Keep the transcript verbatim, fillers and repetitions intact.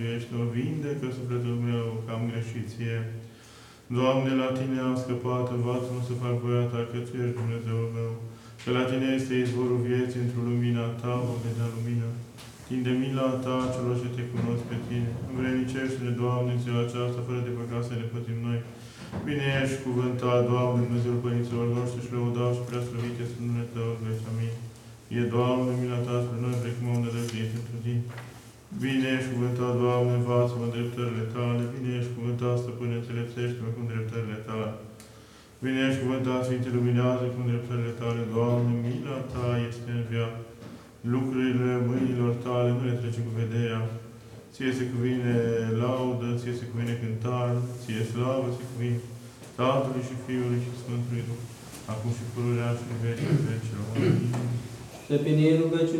Ești-o, vindecă sufletul meu, că am greșit ție. Doamne, la Tine am scăpat, învață-mă să fac voia Ta, că Tu ești Dumnezeul meu. Că la Tine este izvorul vieții, într-o lumina Ta vom vedea lumină. Tinde mila Ta celor ce Te cunosc pe Tine. Învrednicește-ne, Doamne, în ziua aceasta, fără de păcat să ne pătim noi. Bine ești cuvântat, Doamne, Dumnezeul părinților noștri și lăudați și preaslăvite sunt numele Tău, veci, amin. E, Doamne, mila Ta spre noi, precum am nădăjduit într-o zi. Bine ești cuvântat, Doamne, învață-mă dreptările Tale. Bine ești cuvântat, Stăpâne, înțelepțește-mă cu dreptările Tale. Bine ești cuvântat, Sfinte, luminează cu dreptările Tale. Doamne, mila Ta este în viață. Lucrurile mâinilor Tale nu le trece cu vederea. Ție se cuvine laudă, Ție se cuvine cântare, Ție slavă se cuvine Tatălui și Fiului și Sfântului Duh, acum și pururea și în vecii vecilor. Amin. Stăpânie rugăciune.